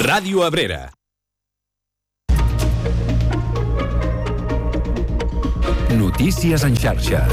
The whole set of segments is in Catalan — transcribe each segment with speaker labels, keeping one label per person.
Speaker 1: Ràdio Abrera. Notícies en xarxa.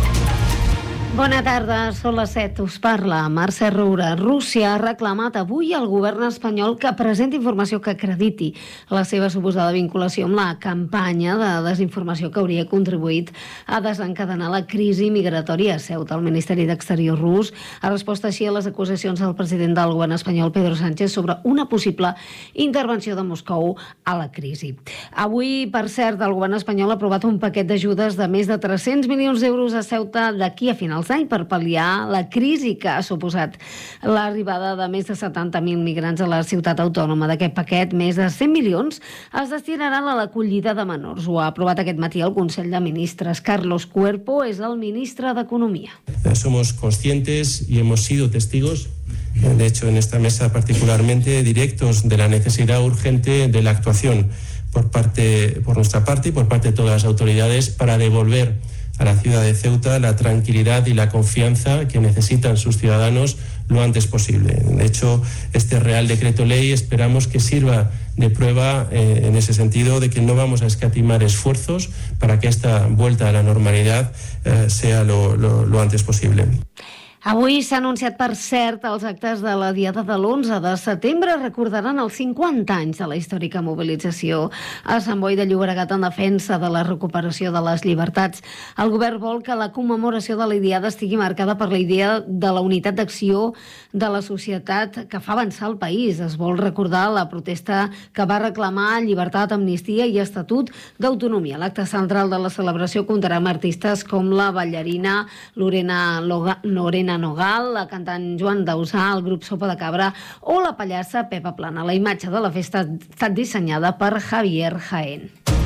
Speaker 2: Bona tarda, són les 7. Us parla Mercè Roura. Rússia ha reclamat avui al govern espanyol que presenti informació que acrediti la seva suposada vinculació amb la campanya de desinformació que hauria contribuït a desencadenar la crisi migratòria a Ceuta. El Ministeri d'Exterior rus ha respost així a les acusacions del president del govern espanyol, Pedro Sánchez, sobre una possible intervenció de Moscou a la crisi. Avui, per cert, el govern espanyol ha aprovat un paquet d'ajudes de més de 300 milions d'euros a Ceuta d'aquí a finals d'any per pal·liar la crisi que ha suposat l'arribada de més de 70.000 migrants a la ciutat autònoma. D'aquest paquet, més de 100 milions es destinaran a l'acollida de menors. Ho ha aprovat aquest matí el Consell de Ministres. Carlos Cuerpo és el ministre d'Economia.
Speaker 3: Somos conscientes y hemos sido testigos, de hecho en esta mesa particularmente, directos de la necesidad urgente de la actuación por nuestra parte y por parte de todas las autoridades para devolver a la ciudad de Ceuta la tranquilidad y la confianza que necesitan sus ciudadanos lo antes posible. De hecho, este Real Decreto Ley esperamos que sirva de prueba en ese sentido de que no vamos a escatimar esfuerzos para que esta vuelta a la normalidad sea lo antes posible.
Speaker 2: Avui s'ha anunciat, per cert, els actes de la Diada de l'11 de setembre recordaran els 50 anys de la històrica mobilització a Sant Boi de Llobregat en defensa de la recuperació de les llibertats. El govern vol que la commemoració de la Diada estigui marcada per la idea de la unitat d'acció de la societat que fa avançar el país. Es vol recordar la protesta que va reclamar llibertat, amnistia i estatut d'autonomia. L'acte central de la celebració comptarà amb artistes com la ballarina Lorena Nogal, la cantant Joan Dausà, el grup Sopa de Cabra o la pallassa Pepa Plana. La imatge de la festa ha estat dissenyada per Javier Jaén.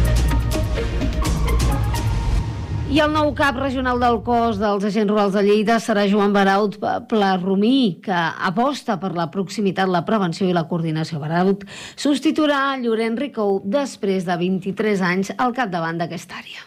Speaker 2: I el nou cap regional del cos dels agents rurals de Lleida serà Joan Baraut Plarromí, que aposta per la proximitat, la prevenció i la coordinació. Baraut substituirà Llorenç Ricou després de 23 anys al capdavant d'aquesta àrea.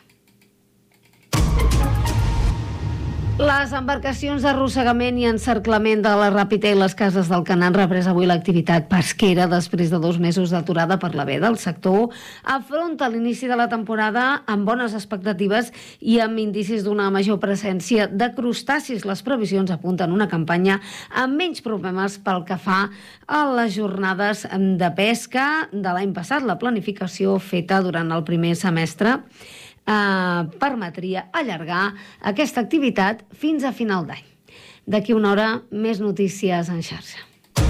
Speaker 2: Les embarcacions d'arrossegament i encerclament de la Ràpita i les cases del Canà han reprès avui l'activitat pesquera després de 2 mesos d'aturada per la veda. El sector afronta l'inici de la temporada amb bones expectatives i amb indicis d'una major presència de crustacis. Les previsions apunten una campanya amb menys problemes pel que fa a les jornades de pesca de l'any passat. La planificació feta durant el primer semestre permetria allargar aquesta activitat fins a final d'any. D'aquí una hora, més notícies en xarxa.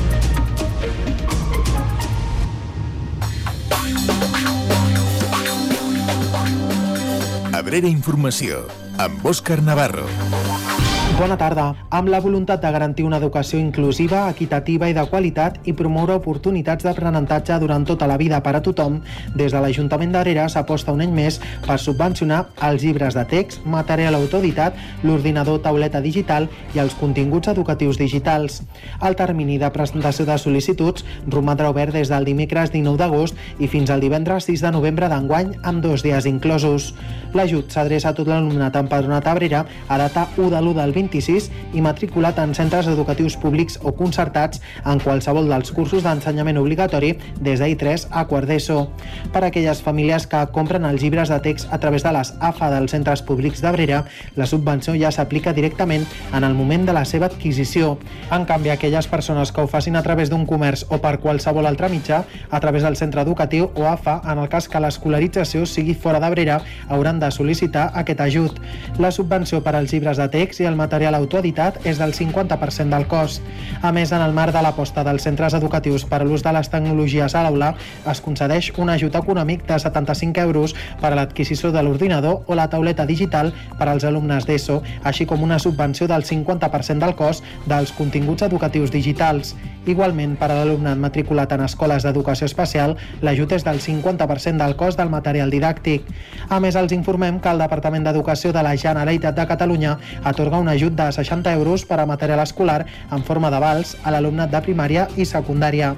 Speaker 1: Abrera Informació, amb Òscar Navarro.
Speaker 4: Bona tarda. Amb la voluntat de garantir una educació inclusiva, equitativa i de qualitat i promoure oportunitats d'aprenentatge durant tota la vida per a tothom, des de l'Ajuntament d'Abrera s'aposta un any més per subvencionar els llibres de text, material autoeditat, l'ordinador tauleta digital i els continguts educatius digitals. El termini de presentació de sol·licituds romandrà obert des del dimecres 19 d'agost i fins al divendres 6 de novembre d'enguany, amb 2 dies inclosos. L'ajut s'adreça a tot l'alumnat empadronat a Abrera a data 1 de l'1 del 26 i matriculat en centres educatius públics o concertats en qualsevol dels cursos d'ensenyament obligatori des d'I3 a quart d'ESO. Per a aquelles famílies que compren els llibres de text a través de les AFA dels centres públics d'Abrera, la subvenció ja s'aplica directament en el moment de la seva adquisició. En canvi, aquelles persones que ho facin a través d'un comerç o per qualsevol altre mitjà, a través del centre educatiu o AFA, en el cas que l'escolarització sigui fora d'Abrera, hauran de sol·licitar aquest ajut. La subvenció per als llibres de text i el material autoeditat és del 50% del cost. A més, en el marc de l'aposta dels centres educatius per a l'ús de les tecnologies a l'aula, es concedeix un ajut econòmic de 75 euros per a l'adquisició de l'ordinador o la tauleta digital per als alumnes d'ESO, així com una subvenció del 50% del cost dels continguts educatius digitals. Igualment, per a l'alumnat matriculat en escoles d'educació especial, l'ajut és del 50% del cost del material didàctic. A més, els informem que el Departament d'Educació de la Generalitat de Catalunya atorga un ajut de 60 euros per a material escolar en forma d'avals a l'alumnat de primària i secundària.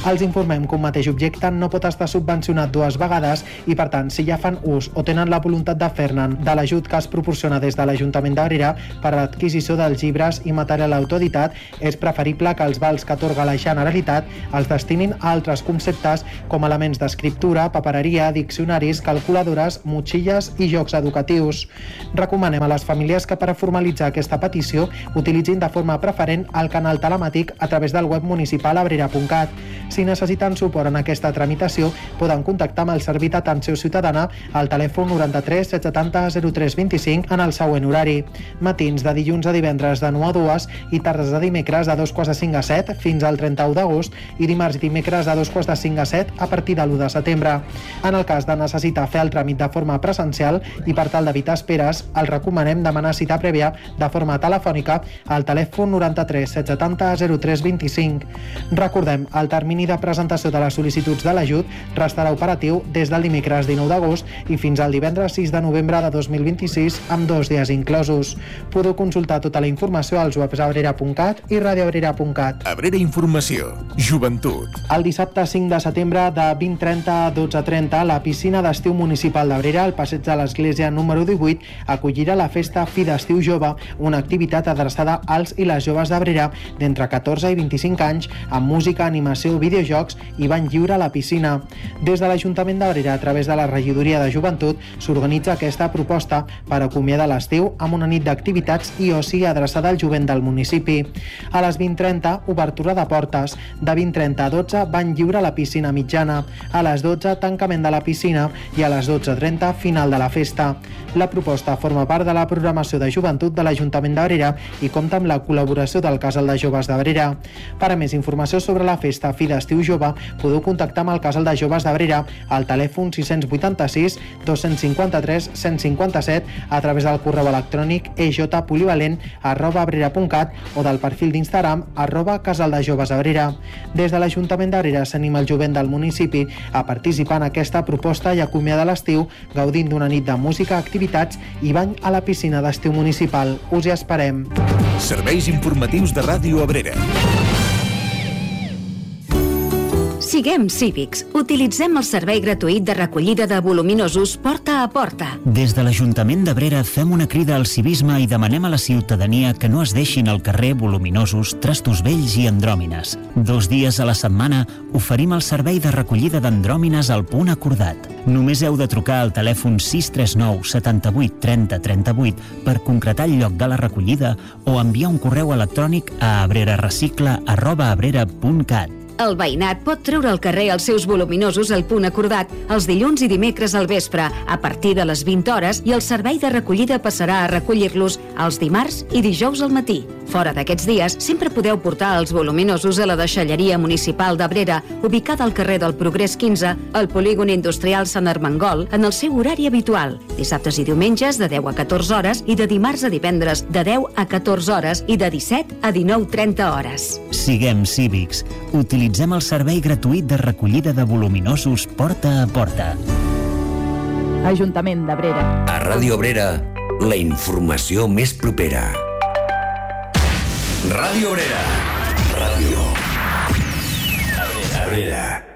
Speaker 4: Els informem que un mateix objecte no pot estar subvencionat dues vegades i, per tant, si ja fan ús o tenen la voluntat de fer-ne de l'ajut que es proporciona des de l'Ajuntament d'Abrera per a l'adquisició dels llibres i material autoeditat, és preferible que els vals que atorga la Generalitat els destinin a altres conceptes com elements d'escriptura, papereria, diccionaris, calculadores, motxilles i jocs educatius. Recomanem a les famílies que per a formalitzar aquesta petició utilitzin de forma preferent el canal telemàtic a través del web municipal abrera.cat. Si necessiten suport en aquesta tramitació, poden contactar amb el Servei d'Atenció Ciutadana al telèfon 93 770 03 25 en el següent horari: matins de dilluns a divendres de 9 a 2 i tardes de dimecres de 2:45 a 7 fins al 31 d'agost i dimarts i dimecres de 2:45 a 7 a partir de l'1 de setembre. En el cas de necessitar fer el tràmit de forma presencial i per tal d'evitar esperes, els recomanem demanar cita prèvia de forma telefònica al telèfon 93 770 03 25. Recordem, el termini de presentació de les sol·licituds de l'ajut restarà operatiu des del dimecres 19 d'agost i fins al divendres 6 de novembre de 2026 amb 2 dies inclosos. Podeu consultar tota la informació als webs abrera.cat i radioabrera.cat.
Speaker 1: Abrera Informació. Joventut.
Speaker 4: El dissabte 5 de setembre de 20:30 a 12:30, la piscina d'estiu municipal d'Abrera, al passeig de l'Església número 18, acollirà la festa Fi d'Estiu Jove, una activitat adreçada als i les joves d'Abrera d'entre 14 i 25 anys, amb música, animació, videojocs i bany lliure a la piscina. Des de l'Ajuntament d'Abrera, a través de la Regidoria de Joventut, s'organitza aquesta proposta per acomiadar l'estiu amb una nit d'activitats i oci adreçada al jovent del municipi. A les 20:30, obertura de portes. De 20:30 a 12, bany lliure a la piscina mitjana. A les 12, tancament de la piscina i a les 12:30, final de la festa. La proposta forma part de la programació de joventut de l'Ajuntament d'Abrera i compta amb la col·laboració del Casal de Joves d'Abrera. Per a més informació sobre la festa Fi d'Estiu Jove, podeu contactar amb el Casal de Joves d'Abrera al telèfon 686 253 157 a través del correu electrònic ejpolivalent@abrera.cat o del perfil d'Instagram @casaldejovesabrera. Des de l'Ajuntament d'Abrera s'anima el jovent del municipi a participar en aquesta proposta i acomiadar l'estiu gaudint d'una nit de música, activitats i bany a la piscina d'estiu municipal. Us hi esperem.
Speaker 1: Serveis informatius de Ràdio Abrera.
Speaker 5: Siguem cívics. Utilitzem el servei gratuït de recollida de voluminosos porta a porta.
Speaker 6: Des de l'Ajuntament d'Abrera fem una crida al civisme i demanem a la ciutadania que no es deixin al carrer voluminosos, trastos vells i andròmines. 2 dies a la setmana oferim el servei de recollida d'andròmines al punt acordat. Només heu de trucar al telèfon 639 78 30 38 per concretar el lloc de la recollida o enviar un correu electrònic a abrerarecicla@abrera.cat.
Speaker 5: El veïnat pot treure al carrer els seus voluminosos al punt acordat els dilluns i dimecres al vespre a partir de les 20 hores i el servei de recollida passarà a recollir-los els dimarts i dijous al matí. Fora d'aquests dies, sempre podeu portar els voluminosos a la deixalleria municipal d'Abrera, ubicada al carrer del Progrés 15, al polígon industrial Sant Armengol, en el seu horari habitual, dissabtes i diumenges de 10 a 14 hores i de dimarts a divendres de 10 a 14 hores i de 17 a 19:30 hores.
Speaker 6: Siguem cívics. Utilitzem el servei gratuït de recollida de voluminosos porta a porta.
Speaker 7: Ajuntament d'Abrera.
Speaker 8: A Ràdio Abrera, la informació més propera. Ràdio Abrera. Ràdio Abrera.